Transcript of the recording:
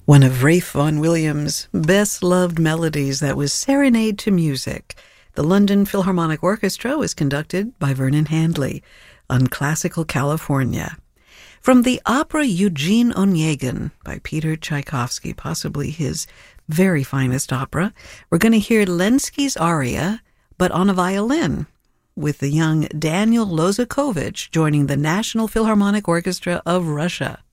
One of Ralph Vaughan Williams' best-loved melodies that was Serenade to Music. The London Philharmonic Orchestra was conducted by Vernon Handley on Classical California. From the opera Eugene Onegin by Peter Tchaikovsky, possibly his very finest opera, we're going to hear Lenski's aria, but on a violin, with the young Daniel Lozakovich joining the National Philharmonic Orchestra of Russia.